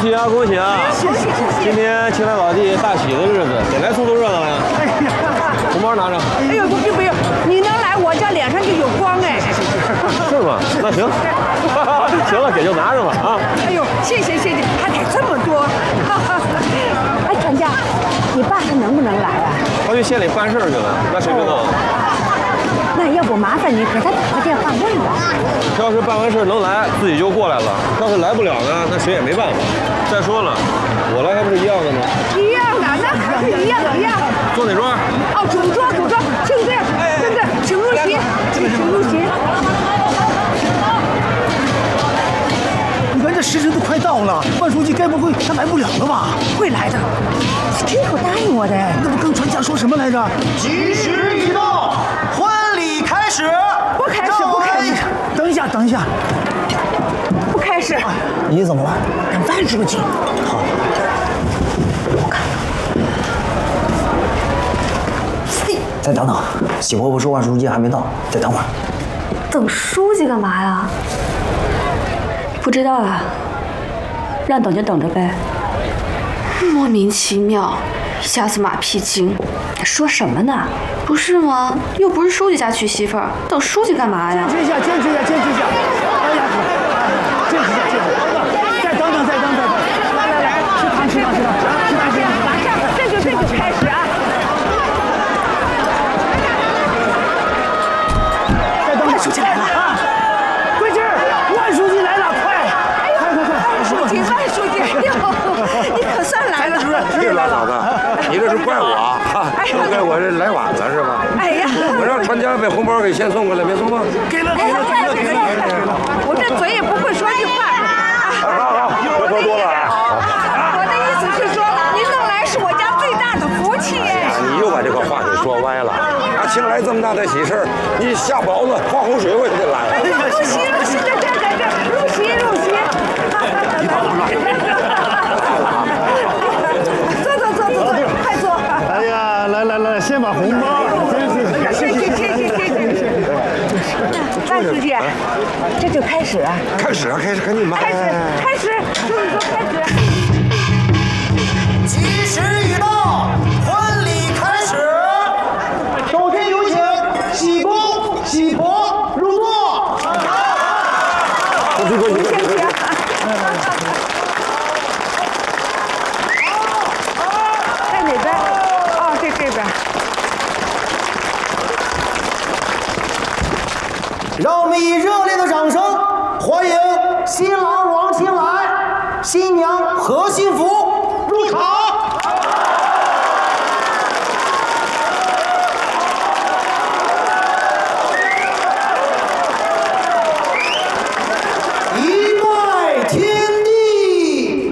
喜啊，恭喜啊！ 谢谢。 今天青来老弟大喜的日子，得来凑凑热闹呀。红包拿着。 哎呦，不用，你能来，我这脸上就有光哎。 是吗？那行，行了，给就拿着吧啊！ 哎呦，谢谢，还给这么多。哎，全家，你爸他能不能来啊？ 他去县里办事去了，那谁知道？ 那要不麻烦你给他打个电话问问。 要是办完事能来，自己就过来了；要是来不了呢，那谁也没办法。再说了，我来还不是一样的吗？ 一样的，那可是一样。 坐哪桌？ 哦，主桌，请这，请入席，请入席。 你看这时辰都快到了，万书记该不会他来不了了吧？ 会来的，亲口答应我的。 那不跟传家说什么来着？吉时已到，婚礼开始。 不开始。 等一下， 不开始。 你怎么了？ 跟万书记。 好。我看。再等等，喜婆婆说万书记还没到，再等会儿。 等书记干嘛呀？不知道啊，让等就等着呗。 莫名其妙，一下子马屁精， 说什么呢？ 不是吗？又不是书记家娶媳妇儿，等书记干嘛呀？ 坚持一下！哎呀，坚持一下！再等，来，吃糖！ 马上，这就开始啊！ 再等， 万书记来了啊！桂枝，万书记来了，快！ 万书记，你可算来了。 这老嫂子，你这是怪我，怪我这来晚了是吧？ 哎呀， 我让传家把红包给先送过来，没送吗？ 给了。 我这嘴也不会说句话。 好，别说多了我的意思是说，您能来是我家最大的福气。 你又把这个话给说歪了。青来这么大的喜事，你下雹子花洪水我也得来。 入席，入席。 你等坐，快坐。 哎呀，来，先把红包。 谢谢。万书记，这就开始啊！ 开始，赶紧吧！ 开始，就是说开始。 吉时已到，婚礼开始。首先有请喜公喜婆入座。 在哪边？哦，这边。 让我们以热烈的掌声欢迎新郎王青来、新娘何新福入场。一拜天地。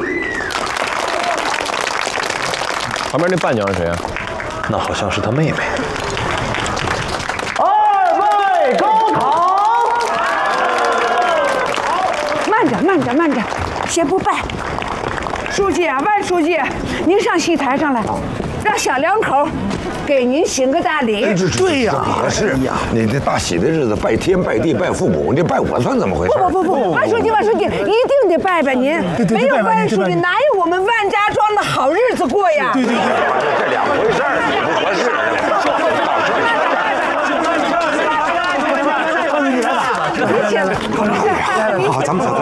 旁边那伴娘是谁啊？ 那好像是他妹妹。 二位高堂。 慢着，先不拜。书记啊，万书记，您上戏台上来，让小两口给您行个大礼。 对呀， 不合适。你这大喜的日子，拜天、拜地、拜父母，你拜我算怎么回事？ 不，万书记，一定得拜拜您。没有万书记，哪有我们万家庄的好日子过呀？ 对，这两回事儿，不合适。好，咱们走。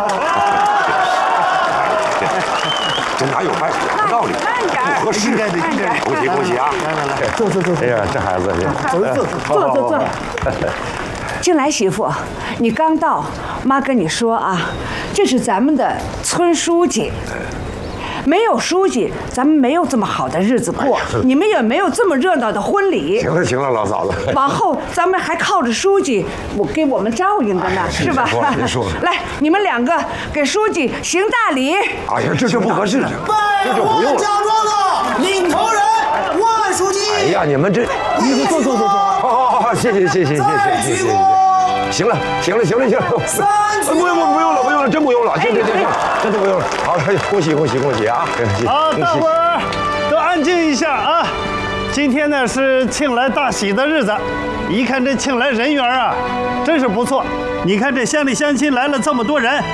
这哪有拜火的道理？不合适，恭喜啊！来，坐。哎呀，这孩子， 坐。青来媳妇，你刚到，妈跟你说啊，这是咱们的村书记。没有书记，咱们没有这么好的日子过，你们也没有这么热闹的婚礼。 行了，老嫂子。 往后咱们还靠着书记，给我们照应着呢，是吧？ 别说了。 来，你们两个给书记行大礼。 哎呀，这不合适，这就不用了。 家庄的领头人万书记。 哎呀，你们这，坐。好，谢谢。行了，不用了，真不用了，这，真的不用了。好，恭喜啊！ 好，大伙儿都安静一下啊！今天呢是庆来大喜的日子，一看这庆来人缘啊，真是不错。你看这乡里乡亲来了这么多人。